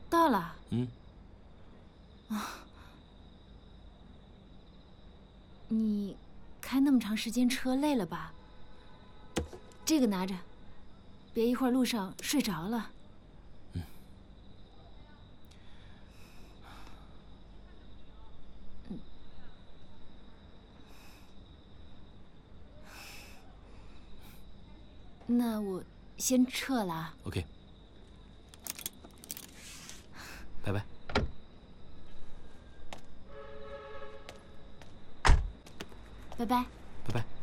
到了。 嗯。 你开那么长时间车累了吧？这个拿着，别一会儿路上睡着了。 嗯。 那我先撤了啊。 OK。拜拜。 拜拜。 拜拜。